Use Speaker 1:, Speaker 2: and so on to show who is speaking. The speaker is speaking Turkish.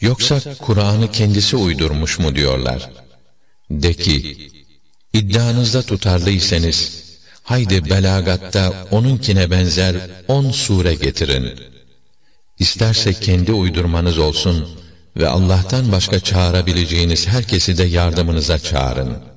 Speaker 1: Yoksa Kur'an'ı kendisi uydurmuş mu diyorlar. De ki, iddianızda tutarlıysanız, haydi belagatta onunkine benzer 10 sure getirin. İsterse kendi uydurmanız olsun ve Allah'tan başka çağırabileceğiniz herkesi de yardımınıza çağırın.